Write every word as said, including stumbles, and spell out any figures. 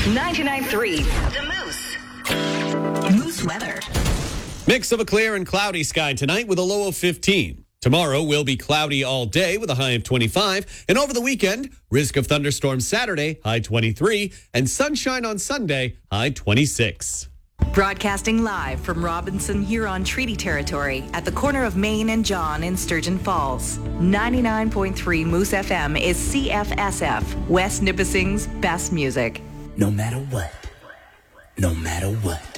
ninety-nine point three The Moose. Moose weather. Mix of a clear and cloudy sky tonight with a low of fifteen. Tomorrow will be cloudy all day with a high of twenty-five. And over the weekend, risk of thunderstorms Saturday, high twenty-three. And sunshine on Sunday, high twenty-six. Broadcasting live from Robinson Huron Treaty Territory at the corner of Main and John in Sturgeon Falls. ninety-nine point three Moose F M is C F S F, West Nipissing's best music. No matter what, no matter what.